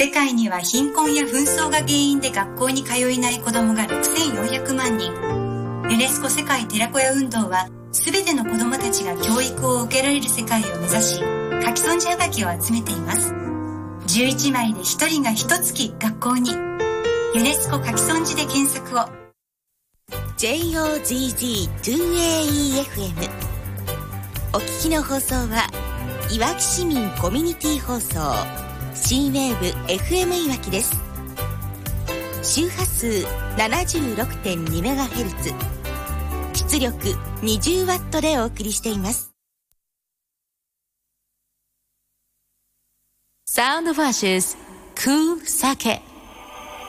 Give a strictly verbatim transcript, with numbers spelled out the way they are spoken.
世界には貧困や紛争が原因で学校に通えない子どもがろくせんよんひゃくまんにん。ユネスコ世界寺子屋運動は、すべての子どもたちが教育を受けられる世界を目指し、書き損じはがきを集めています。じゅういちまいでひとりがひとつき学校に。ユネスコ書き損じで検索を。 ジェイオージージーツーエーイーエフエム お聞きの放送はいわき市民コミュニティ放送新ウェーブ エフエム いわきです。周波数 ななじゅうろくてんにメガヘルツ 出力 にじゅうワット でお送りしています。 サウンドファッシュズクールサケ